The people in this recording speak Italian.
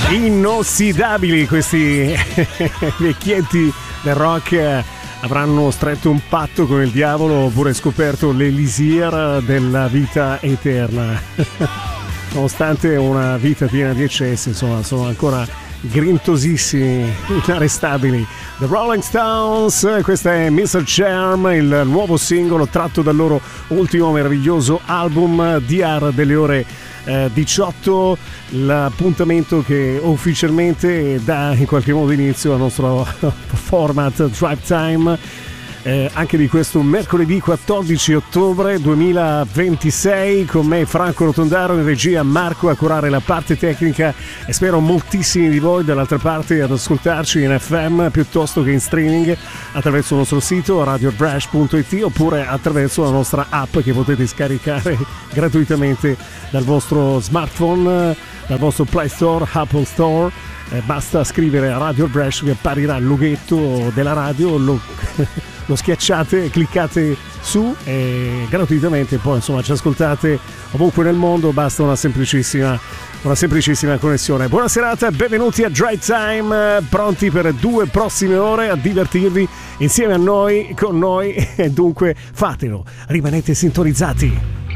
Inossidabili questi vecchietti del rock. Avranno stretto un patto con il diavolo oppure scoperto l'elisir della vita eterna. Nonostante una vita piena di eccessi, insomma, sono ancora grintosissimi, inarrestabili. The Rolling Stones, questa è Mr. Charm, il nuovo singolo tratto dal loro ultimo meraviglioso album DR delle ore 18, l'appuntamento che ufficialmente dà in qualche modo inizio al nostro format Drive Time, anche di questo mercoledì 14 ottobre 2026, con me Franco Rotondaro, in regia Marco a curare la parte tecnica, e spero moltissimi di voi dall'altra parte ad ascoltarci in FM piuttosto che in streaming attraverso il nostro sito radiobrash.it oppure attraverso la nostra app che potete scaricare gratuitamente dal vostro smartphone, dal vostro Play Store, Apple Store. Basta scrivere a Radio Brash, vi apparirà il loghetto della radio, lo schiacciate, cliccate su e gratuitamente poi insomma ci ascoltate ovunque nel mondo, basta una semplicissima connessione. Buona serata, benvenuti a Drive Time, pronti per 2 prossime ore a divertirvi insieme a noi, con noi, e dunque fatelo, rimanete sintonizzati.